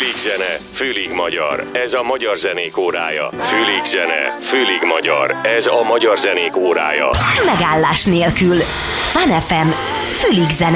Fülig zene, fülig magyar. Ez a magyar zenék órája. Fülig zene, fülig magyar. Ez a magyar zenék órája. Megállás nélkül. Fun FM. Fülig zene.